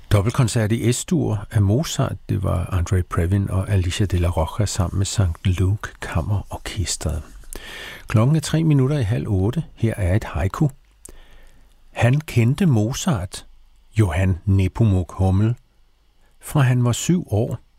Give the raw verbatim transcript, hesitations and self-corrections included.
Dobbeltkoncert i S-dur af Mozart, det var André Previn og Alicia de la Rocha sammen med Sankt Luke Kammerorkestret. Klokken er tre minutter i halv otte. Her er et haiku. Han kendte Mozart, Johann Nepomuk Hummel, fra han var syv år.